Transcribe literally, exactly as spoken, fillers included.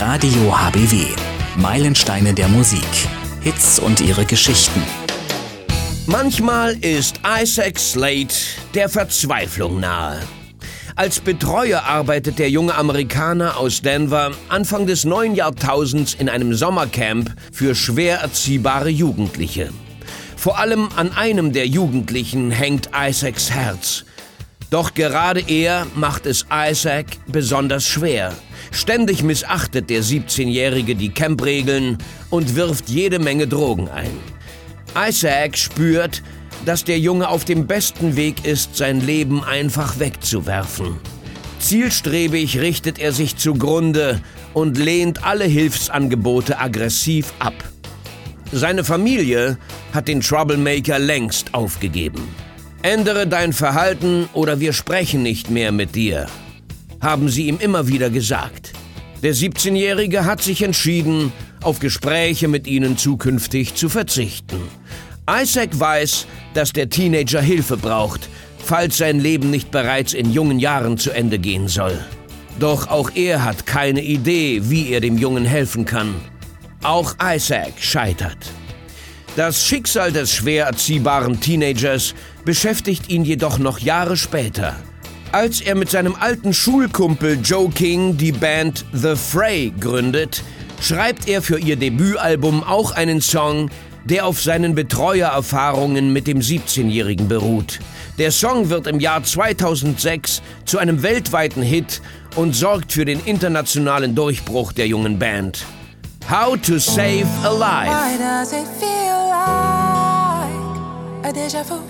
Radio H B W. Meilensteine der Musik. Hits und ihre Geschichten. Manchmal ist Isaac Slade der Verzweiflung nahe. Als Betreuer arbeitet der junge Amerikaner aus Denver Anfang des neuen Jahrtausends in einem Sommercamp für schwer erziehbare Jugendliche. Vor allem an einem der Jugendlichen hängt Isaacs Herz. Doch gerade er macht es Isaac besonders schwer. Ständig missachtet der siebzehnjährige die Campregeln und wirft jede Menge Drogen ein. Isaac spürt, dass der Junge auf dem besten Weg ist, sein Leben einfach wegzuwerfen. Zielstrebig richtet er sich zugrunde und lehnt alle Hilfsangebote aggressiv ab. Seine Familie hat den Troublemaker längst aufgegeben. Ändere dein Verhalten oder wir sprechen nicht mehr mit dir, haben sie ihm immer wieder gesagt. Der siebzehnjährige hat sich entschieden, auf Gespräche mit ihnen zukünftig zu verzichten. Isaac weiß, dass der Teenager Hilfe braucht, falls sein Leben nicht bereits in jungen Jahren zu Ende gehen soll. Doch auch er hat keine Idee, wie er dem Jungen helfen kann. Auch Isaac scheitert. Das Schicksal des schwer erziehbaren Teenagers beschäftigt ihn jedoch noch Jahre später. Als er mit seinem alten Schulkumpel Joe King die Band The Fray gründet, schreibt er für ihr Debütalbum auch einen Song, der auf seinen Betreuererfahrungen mit dem siebzehnjährigen beruht. Der Song wird im Jahr zweitausendsechs zu einem weltweiten Hit und sorgt für den internationalen Durchbruch der jungen Band. How to Save a Life. Why does it feel like a déjà vu?